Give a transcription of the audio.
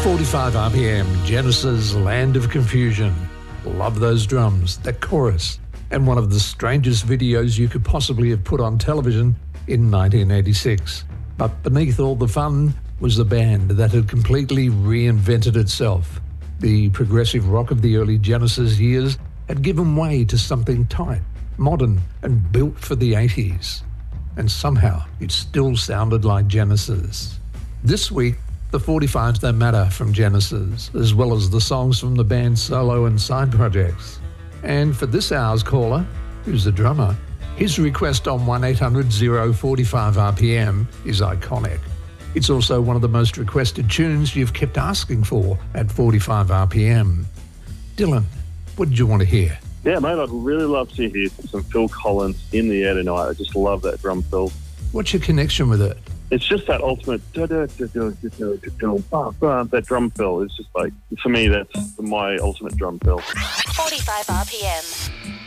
45 RPM, Genesis, Land of Confusion. Love those drums, that chorus, and one of the strangest videos you could possibly have put on television in 1986. But beneath all the fun was the band that had completely reinvented itself. The progressive rock of the early Genesis years had given way to something tight, modern, and built for the 80s. And somehow it still sounded like Genesis. This week, the 45s That Matter from Genesis, as well as the songs from the band's solo and side projects. And for this hour's caller, who's the drummer, his request on 1-800-045-RPM is iconic. It's also one of the most requested tunes you've kept asking for at 45 RPM. Dylan, what did you want to hear? Yeah, mate, I'd really love to hear some Phil Collins In the Air Tonight. I just love that drum fill. What's your connection with it? It's just that ultimate that drum fill. It's just like, for me, that's my ultimate drum fill. 45 RPM.